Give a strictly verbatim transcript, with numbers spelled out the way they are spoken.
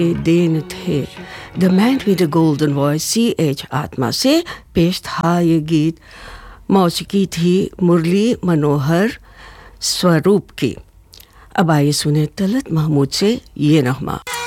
देन थे। द मैन विद द golden voice C H आत्मा से पेश था ये गीत। मौसीकी थी मुरली मनोहर स्वरूप की। अब आइए सुने तलत महमूद से ये नगमा।